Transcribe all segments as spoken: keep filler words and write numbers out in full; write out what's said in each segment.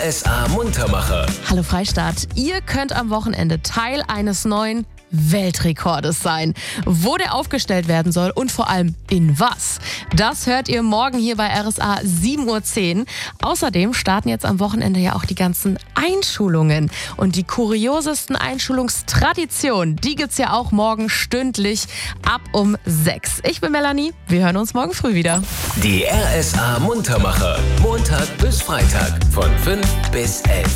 R S A Muntermacher. Hallo Freistadt, ihr könnt am Wochenende Teil eines neuen Weltrekordes sein. Wo der aufgestellt werden soll und vor allem in was, das hört ihr morgen hier bei R S A sieben Uhr zehn. Außerdem starten jetzt am Wochenende ja auch die ganzen Einschulungen. Und die kuriosesten Einschulungstraditionen, die gibt's ja auch morgen stündlich ab um sechs. Ich bin Melanie, wir hören uns morgen früh wieder. Die R S A Muntermacher. Montag bis Freitag von fünf bis elf.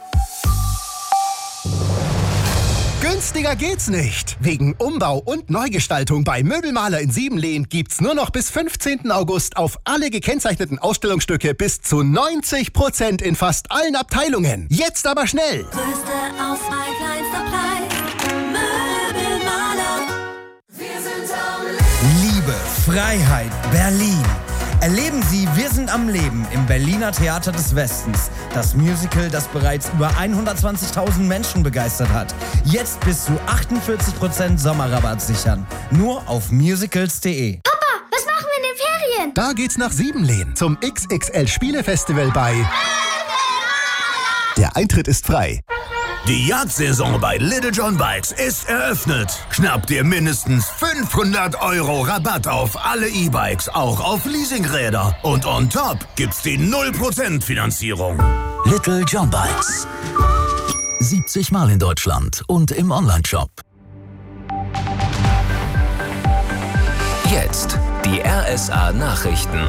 Günstiger geht's nicht. Wegen Umbau und Neugestaltung bei Möbelmaler in Siebenlehn gibt's nur noch bis fünfzehnten August auf alle gekennzeichneten Ausstellungsstücke bis zu neunzig Prozent in fast allen Abteilungen. Jetzt aber schnell! Größte Auswahl, kleinster Preis. Möbelmaler. Wir sind am Liebe, Freiheit, Berlin. Erleben Sie Wir sind am Leben im Berliner Theater des Westens. Das Musical, das bereits über hundertzwanzigtausend Menschen begeistert hat. Jetzt bis zu achtundvierzig Prozent Sommerrabatt sichern. Nur auf musicals punkt de. Papa, was machen wir in den Ferien? Da geht's nach Siebenlehn zum X X L Spielefestival bei... Der Eintritt ist frei. Die Jagdsaison bei Little John Bikes ist eröffnet. Schnapp dir mindestens fünfhundert Euro Rabatt auf alle E-Bikes, auch auf Leasingräder. Und on top gibt's die null Prozent Finanzierung. Little John Bikes. siebzig Mal in Deutschland und im Onlineshop. Jetzt die R S A Nachrichten.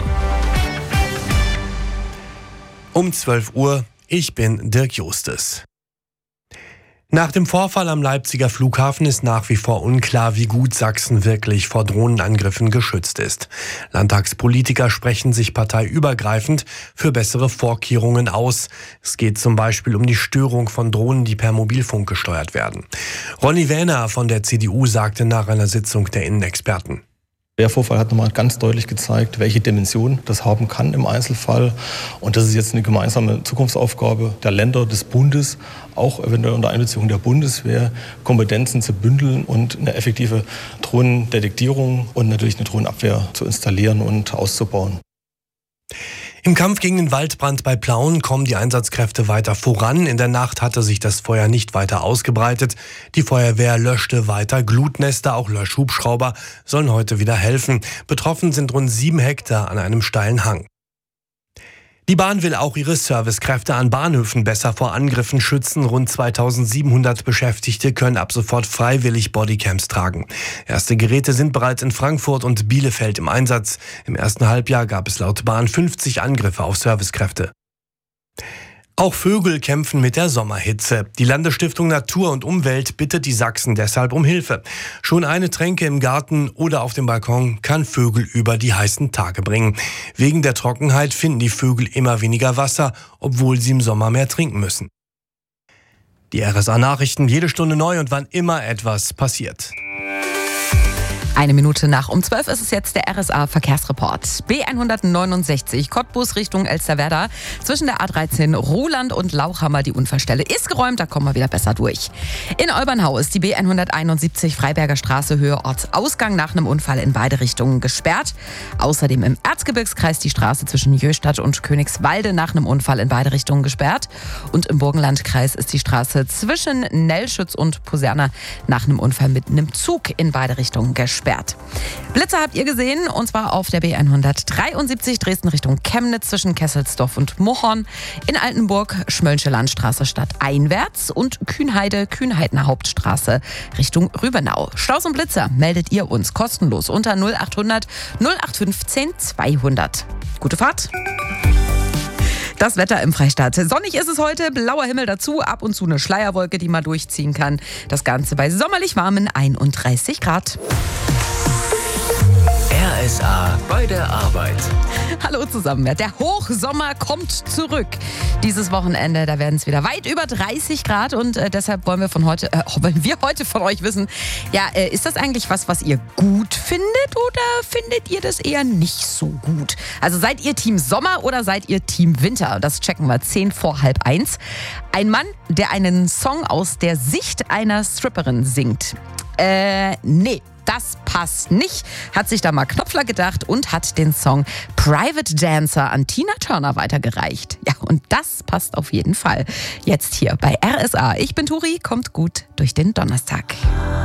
Um zwölf Uhr, ich bin Dirk Justes. Nach dem Vorfall am Leipziger Flughafen ist nach wie vor unklar, wie gut Sachsen wirklich vor Drohnenangriffen geschützt ist. Landtagspolitiker sprechen sich parteiübergreifend für bessere Vorkehrungen aus. Es geht zum Beispiel um die Störung von Drohnen, die per Mobilfunk gesteuert werden. Ronny Wähner von der C D U sagte nach einer Sitzung der Innenexperten: Der Vorfall hat nochmal ganz deutlich gezeigt, welche Dimension das haben kann im Einzelfall. Und das ist jetzt eine gemeinsame Zukunftsaufgabe der Länder, des Bundes, auch eventuell unter Einbeziehung der Bundeswehr, Kompetenzen zu bündeln und eine effektive Drohnendetektierung und natürlich eine Drohnenabwehr zu installieren und auszubauen. Im Kampf gegen den Waldbrand bei Plauen kommen die Einsatzkräfte weiter voran. In der Nacht hatte sich das Feuer nicht weiter ausgebreitet. Die Feuerwehr löschte weiter Glutnester, auch Löschhubschrauber sollen heute wieder helfen. Betroffen sind rund sieben Hektar an einem steilen Hang. Die Bahn will auch ihre Servicekräfte an Bahnhöfen besser vor Angriffen schützen. Rund zweitausendsiebenhundert Beschäftigte können ab sofort freiwillig Bodycams tragen. Erste Geräte sind bereits in Frankfurt und Bielefeld im Einsatz. Im ersten Halbjahr gab es laut Bahn fünfzig Angriffe auf Servicekräfte. Auch Vögel kämpfen mit der Sommerhitze. Die Landesstiftung Natur und Umwelt bittet die Sachsen deshalb um Hilfe. Schon eine Tränke im Garten oder auf dem Balkon kann Vögel über die heißen Tage bringen. Wegen der Trockenheit finden die Vögel immer weniger Wasser, obwohl sie im Sommer mehr trinken müssen. Die R S A-Nachrichten jede Stunde neu und wann immer etwas passiert. Eine Minute nach um zwölf ist es jetzt der R S A-Verkehrsreport. B hundertneunundsechzig Cottbus Richtung Elsterwerda. Zwischen der A dreizehn Ruhland und Lauchhammer die Unfallstelle ist geräumt, da kommen wir wieder besser durch. In Olbernhau ist die B hunderteinundsiebzig Freiberger Straße Höhe Ortsausgang nach einem Unfall in beide Richtungen gesperrt. Außerdem im Erzgebirgskreis die Straße zwischen Jöstadt und Königswalde nach einem Unfall in beide Richtungen gesperrt. Und im Burgenlandkreis ist die Straße zwischen Nellschütz und Poserna nach einem Unfall mit einem Zug in beide Richtungen gesperrt. Blitzer habt ihr gesehen, und zwar auf der B hundertdreiundsiebzig Dresden Richtung Chemnitz zwischen Kesselsdorf und Mohorn, in Altenburg Schmöllnsche Landstraße stadteinwärts und Kühnheide Kühnheidner Hauptstraße Richtung Rübenau. Staus und Blitzer meldet ihr uns kostenlos unter null achthundert null acht fünfzehn zweihundert. Gute Fahrt! Das Wetter im Freistaat. Sonnig ist es heute, blauer Himmel dazu, ab und zu eine Schleierwolke, die mal durchziehen kann. Das Ganze bei sommerlich warmen einunddreißig Grad. R S A bei der Arbeit. Hallo zusammen. Der Hochsommer kommt zurück. Dieses Wochenende, da werden es wieder weit über dreißig Grad und äh, deshalb wollen wir von heute, äh, wollen wir heute von euch wissen, ja, äh, ist das eigentlich was, was ihr gut findet oder findet ihr das eher nicht so gut? Also seid ihr Team Sommer oder seid ihr Team Winter? Das checken wir zehn vor halb eins. Ein Mann, der einen Song aus der Sicht einer Stripperin singt. Äh, nee. das passt nicht, hat sich da mal Knopfler gedacht und hat den Song Private Dancer an Tina Turner weitergereicht. Ja, und das passt auf jeden Fall. Jetzt hier bei R S A. Ich bin Turi, kommt gut durch den Donnerstag.